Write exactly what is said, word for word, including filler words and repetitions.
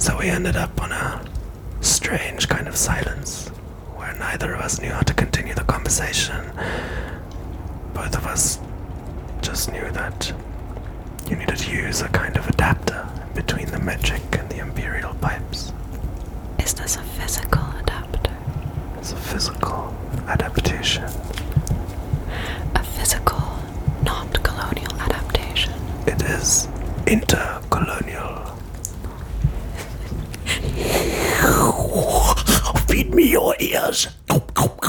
So we ended up on a strange kind of silence where neither of us knew how to continue the conversation. Both of us just knew that you needed to use a kind of adapter between the metric and the imperial pipes. Is this a physical adapter? It's a physical adaptation. A physical, not colonial adaptation. It is intercolonial. Feed me your ears.